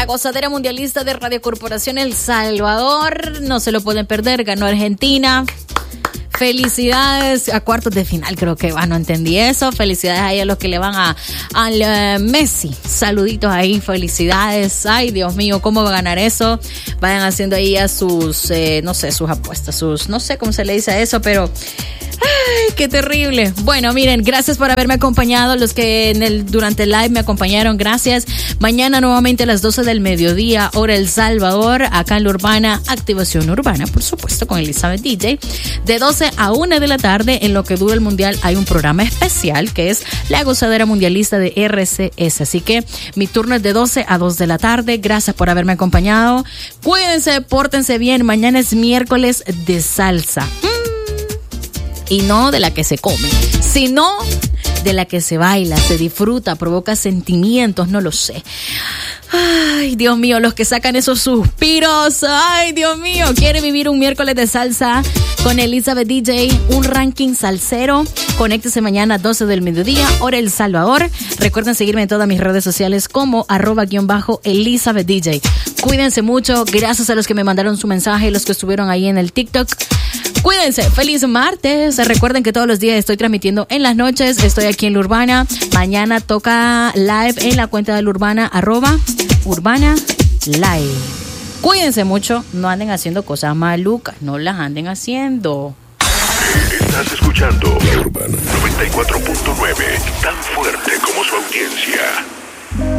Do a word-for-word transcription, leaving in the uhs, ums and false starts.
La gozadera mundialista de Radio Corporación El Salvador. No se lo pueden perder. Ganó Argentina. Felicidades a cuartos de final, creo que va, no entendí eso. Felicidades ahí a los que le van a al uh, Messi. Saluditos ahí, felicidades. Ay, Dios mío, ¿cómo va a ganar eso? Vayan haciendo ahí a sus, eh, no sé, sus apuestas, sus, no sé cómo se le dice a eso, pero... ¡ay, qué terrible! Bueno, miren, gracias por haberme acompañado. Los que en el, durante el live me acompañaron, gracias. Mañana nuevamente a las doce del mediodía, hora El Salvador, acá en La Urbana, Activación Urbana, por supuesto, con Elizabeth D J. De doce a una de la tarde, en lo que dura el mundial, hay un programa especial que es la gozadera mundialista de R C S. Así que mi turno es de doce a dos de la tarde. Gracias por haberme acompañado. Cuídense, pórtense bien. Mañana es miércoles de salsa. Y no de la que se come, sino de la que se baila, se disfruta, provoca sentimientos, no lo sé. Ay, Dios mío, los que sacan esos suspiros. Ay, Dios mío, quiere vivir un miércoles de salsa con Elizabeth D J, un ranking salsero. Conéctese mañana a doce del mediodía, hora El Salvador. Recuerden seguirme en todas mis redes sociales como arroba guión bajo Elizabeth D J. Cuídense mucho, gracias a los que me mandaron su mensaje y los que estuvieron ahí en el TikTok. Cuídense, feliz martes. Recuerden que todos los días estoy transmitiendo en las noches. Estoy aquí en La Urbana. Mañana toca live en la cuenta de La Urbana, arroba Urbana Live. Cuídense mucho, no anden haciendo cosas malucas, no las anden haciendo. Estás escuchando La Urbana noventa y cuatro punto nueve, tan fuerte como su audiencia.